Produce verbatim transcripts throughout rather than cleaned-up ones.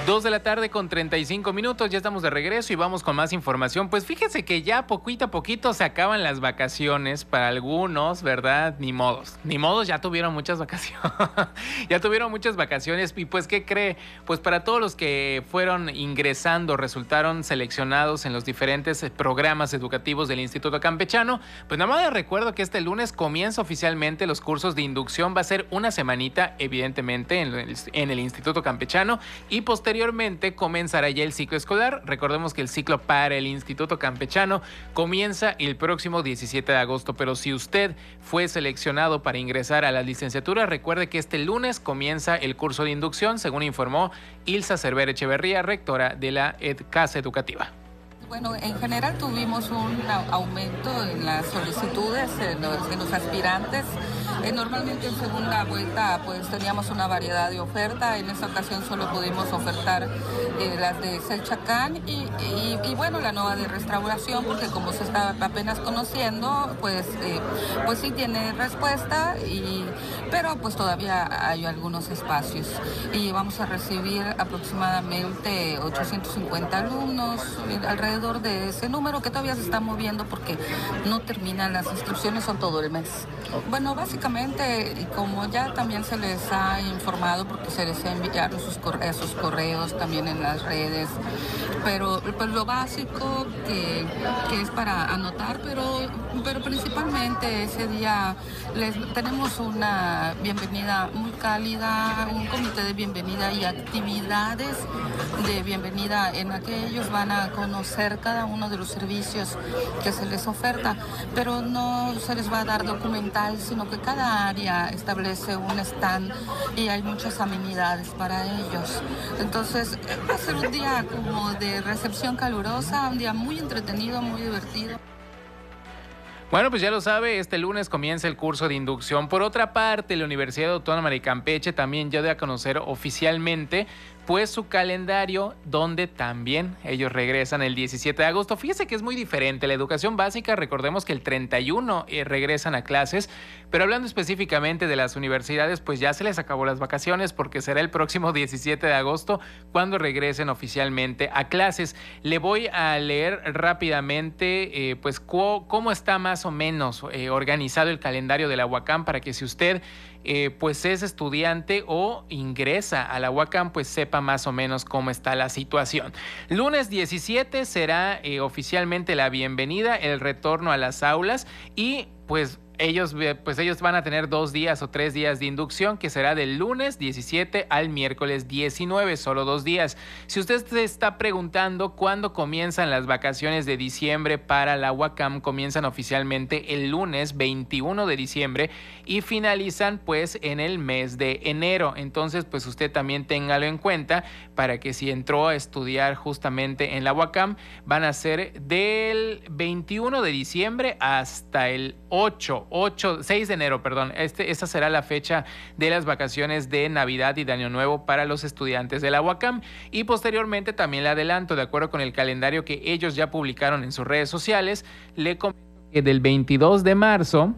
Dos de la tarde con treinta y cinco minutos, ya estamos de regreso y vamos con más información. Pues fíjese que ya poquito a poquito se acaban las vacaciones para algunos, ¿verdad? Ni modos, ni modos, ya tuvieron muchas vacaciones, ya tuvieron muchas vacaciones y pues ¿qué cree? Pues para todos los que fueron ingresando, resultaron seleccionados en los diferentes programas educativos del Instituto Campechano, pues nada más les recuerdo que este lunes comienza oficialmente los cursos de inducción, va a ser una semanita evidentemente en el, en el Instituto Campechano y posteriormente Posteriormente comenzará ya el ciclo escolar. Recordemos que el ciclo para el Instituto Campechano comienza el próximo diecisiete de agosto, pero si usted fue seleccionado para ingresar a la licenciatura, recuerde que este lunes comienza el curso de inducción, según informó Ilsa Cervera Echeverría, rectora de la Casa Educativa. Bueno, en general tuvimos un aumento en las solicitudes en los, en los aspirantes. Eh, normalmente en segunda vuelta pues teníamos una variedad de oferta. En esta ocasión solo pudimos ofertar eh, las de Selchacán y, y, y bueno, la nueva de restauración, porque como se está apenas conociendo, pues, eh, pues sí tiene respuesta, y, pero pues todavía hay algunos espacios. Y vamos a recibir aproximadamente ochocientos cincuenta alumnos, alrededor de ese número que todavía se está moviendo porque no terminan las inscripciones, son todo el mes. Bueno, básicamente, como ya también se les ha informado, porque se les enviaron sus correos, sus correos también en las redes, pero pues lo básico que, que es para anotar, pero, pero principalmente ese día les tenemos una bienvenida muy cálida, un comité de bienvenida y actividades de bienvenida en la que ellos van a conocer cada uno de los servicios que se les oferta, pero no se les va a dar documental, sino que cada área establece un stand y hay muchas amenidades para ellos. Entonces va a ser un día como de recepción calurosa, un día muy entretenido, muy divertido. Bueno, pues ya lo sabe, este lunes comienza el curso de inducción. Por otra parte, la Universidad Autónoma de Campeche también ya dio a conocer oficialmente pues su calendario, donde también ellos regresan el diecisiete de agosto. Fíjese que es muy diferente. La educación básica, recordemos que el treinta y uno eh, regresan a clases, pero hablando específicamente de las universidades, pues ya se les acabó las vacaciones porque será el próximo diecisiete de agosto cuando regresen oficialmente a clases. Le voy a leer rápidamente eh, pues cómo está más o menos eh, organizado el calendario de la UACAM para que si usted Eh, pues es estudiante o ingresa a la UACAM, pues sepa más o menos cómo está la situación. Lunes diecisiete será eh, oficialmente la bienvenida, el retorno a las aulas y pues ellos, pues ellos van a tener dos días o tres días de inducción, que será del lunes diecisiete al miércoles diecinueve, solo dos días. Si usted se está preguntando cuándo comienzan las vacaciones de diciembre para la UACAM, comienzan oficialmente el lunes veintiuno de diciembre y finalizan pues en el mes de enero. Entonces pues usted también téngalo en cuenta para que si entró a estudiar justamente en la UACAM, van a ser del veintiuno de diciembre hasta el ocho, seis de enero, perdón. Este, esta será la fecha de las vacaciones de Navidad y de Año Nuevo para los estudiantes de la UACAM. Y posteriormente también le adelanto, de acuerdo con el calendario que ellos ya publicaron en sus redes sociales, le comento que del veintidós de marzo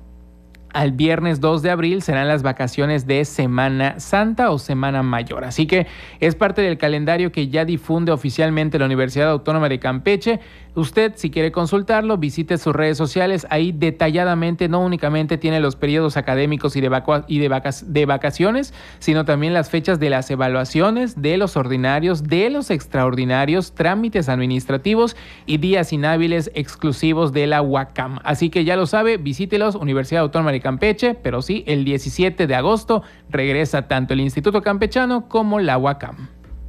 al viernes dos de abril serán las vacaciones de Semana Santa o Semana Mayor. Así que es parte del calendario que ya difunde oficialmente la Universidad Autónoma de Campeche. Usted, si quiere consultarlo, visite sus redes sociales. Ahí detalladamente no únicamente tiene los periodos académicos y de, vacua- y de, vac- de vacaciones, sino también las fechas de las evaluaciones, de los ordinarios, de los extraordinarios, trámites administrativos y días inhábiles exclusivos de la UACAM. Así que ya lo sabe, visítelos, Universidad Autónoma de Campeche, pero sí, el diecisiete de agosto regresa tanto el Instituto Campechano como la UACAM.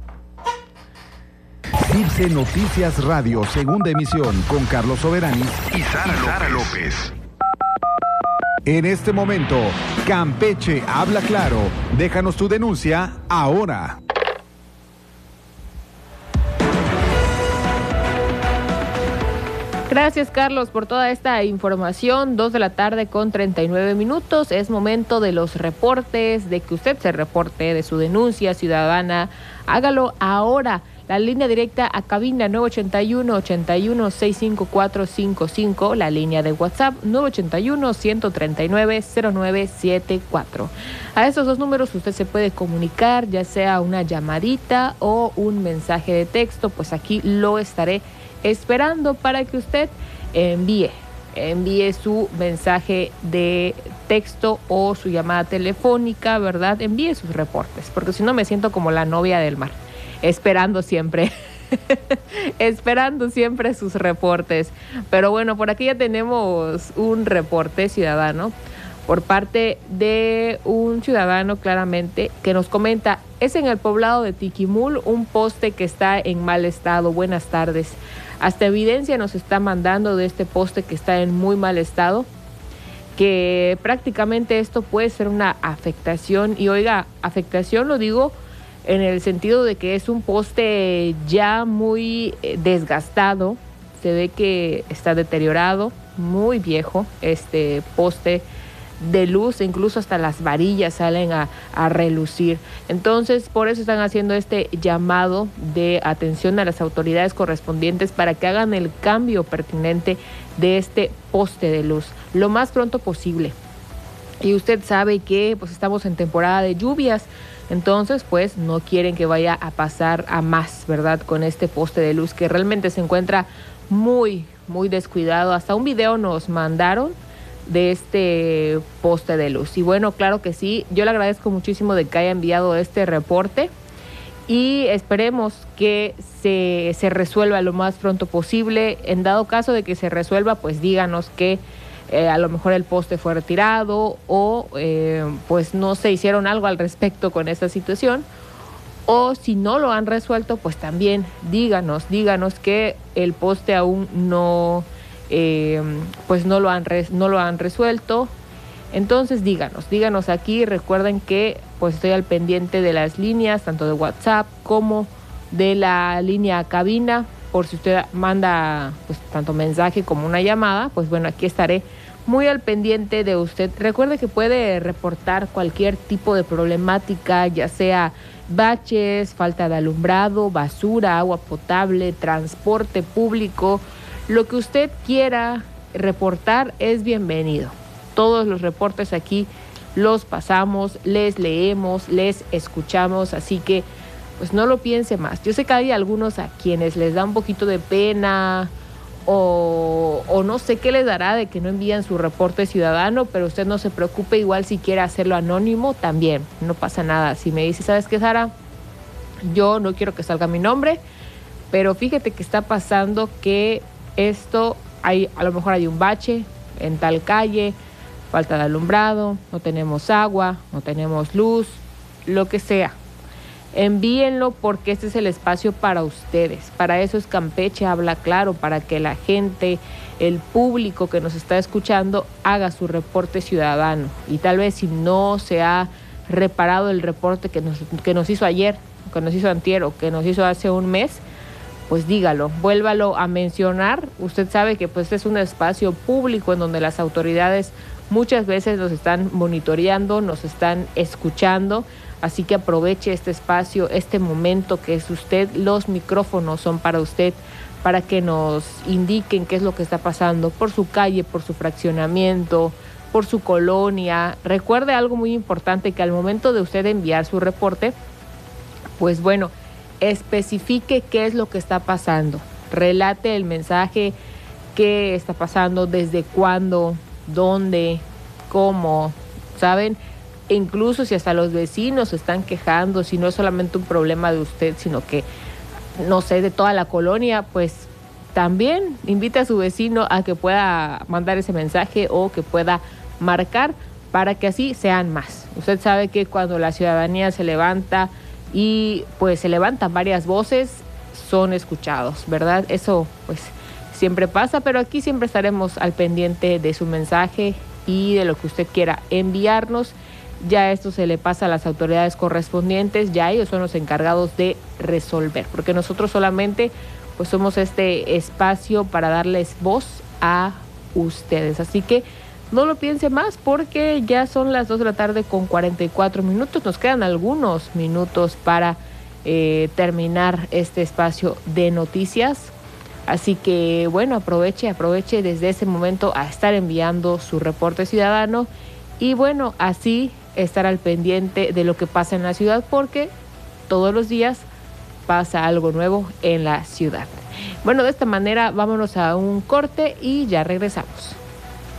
Circe Noticias Radio, segunda emisión, con Carlos Soberanis y Sara, y Sara López. López. En este momento, Campeche habla claro. Déjanos tu denuncia ahora. Gracias, Carlos, por toda esta información. Dos de la tarde con treinta y nueve minutos. Es momento de los reportes, de que usted se reporte de su denuncia ciudadana. Hágalo ahora. la línea directa a cabina nueve ochenta y uno, ochenta y uno, sesenta y cinco cuatrocientos cincuenta y cinco, la línea de WhatsApp nueve ochenta y uno, ciento treinta y nueve, cero nueve setenta y cuatro. A esos dos números usted se puede comunicar, ya sea una llamadita o un mensaje de texto, pues aquí lo estaré esperando para que usted envíe, envíe su mensaje de texto o su llamada telefónica, ¿verdad? Envíe sus reportes, porque si no me siento como la novia del mar, esperando siempre, esperando siempre sus reportes. Pero bueno, por aquí ya tenemos un reporte ciudadano por parte de un ciudadano claramente que nos comenta, es en el poblado de Tiquimul, un poste que está en mal estado. Buenas tardes. Hasta evidencia nos está mandando de este poste que está en muy mal estado, que prácticamente esto puede ser una afectación. Y oiga, afectación lo digo en el sentido de que es un poste ya muy desgastado, se ve que está deteriorado, muy viejo este poste de luz, incluso hasta las varillas salen a, a relucir. Entonces, por eso están haciendo este llamado de atención a las autoridades correspondientes para que hagan el cambio pertinente de este poste de luz lo más pronto posible. Y usted sabe que pues estamos en temporada de lluvias, entonces pues no quieren que vaya a pasar a más, ¿verdad? Con este poste de luz que realmente se encuentra muy, muy descuidado. Hasta un video nos mandaron de este poste de luz. Y bueno, claro que sí, yo le agradezco muchísimo de que haya enviado este reporte y esperemos que se, se resuelva lo más pronto posible. En dado caso de que se resuelva, pues díganos que eh, a lo mejor el poste fue retirado o eh, pues no se hicieron algo al respecto con esta situación. O si no lo han resuelto, pues también díganos, díganos que el poste aún no... Eh, pues no lo han res, no lo han resuelto. Entonces díganos, díganos aquí. Recuerden que pues estoy al pendiente de las líneas, tanto de WhatsApp como de la línea a cabina, por si usted manda pues tanto mensaje como una llamada, pues bueno, aquí estaré muy al pendiente de usted. Recuerde que puede reportar cualquier tipo de problemática, ya sea baches, falta de alumbrado, basura, agua potable, transporte público. Lo que usted quiera reportar es bienvenido. Todos los reportes aquí los pasamos, les leemos, les escuchamos, así que pues no lo piense más. Yo sé que hay algunos a quienes les da un poquito de pena o, o no sé qué les dará de que no envían su reporte ciudadano, pero usted no se preocupe, igual si quiere hacerlo anónimo también, no pasa nada. Si me dice, ¿sabes qué, Sara? Yo no quiero que salga mi nombre, pero fíjate que está pasando que esto, hay, a lo mejor hay un bache en tal calle, falta de alumbrado, no tenemos agua, no tenemos luz, lo que sea. Envíenlo porque este es el espacio para ustedes. Para eso es Campeche Habla Claro, para que la gente, el público que nos está escuchando, haga su reporte ciudadano. Y tal vez si no se ha reparado el reporte que nos, que nos hizo ayer, que nos hizo antier o que nos hizo hace un mes, pues dígalo, vuélvalo a mencionar. Usted sabe que pues es un espacio público en donde las autoridades muchas veces nos están monitoreando, nos están escuchando, así que aproveche este espacio, este momento que es usted. Los micrófonos son para usted, para que nos indiquen qué es lo que está pasando por su calle, por su fraccionamiento, por su colonia. Recuerde algo muy importante, que al momento de usted enviar su reporte, pues bueno, especifique qué es lo que está pasando, relate el mensaje, qué está pasando, desde cuándo, dónde, cómo, ¿saben? E incluso si hasta los vecinos se están quejando, si no es solamente un problema de usted, sino que, no sé, de toda la colonia, pues también invite a su vecino a que pueda mandar ese mensaje o que pueda marcar para que así sean más. Usted sabe que cuando la ciudadanía se levanta y pues se levantan varias voces, son escuchados, ¿verdad? Eso pues siempre pasa, pero aquí siempre estaremos al pendiente de su mensaje y de lo que usted quiera enviarnos. Ya esto se le pasa a las autoridades correspondientes, ya ellos son los encargados de resolver, porque nosotros solamente pues somos este espacio para darles voz a ustedes. Así que no lo piense más, porque ya son las dos de la tarde con cuarenta y cuatro minutos. Nos quedan algunos minutos para eh, terminar este espacio de noticias. Así que bueno, aproveche, aproveche desde ese momento a estar enviando su reporte ciudadano y bueno, así estar al pendiente de lo que pasa en la ciudad, porque todos los días pasa algo nuevo en la ciudad. Bueno, de esta manera vámonos a un corte y ya regresamos.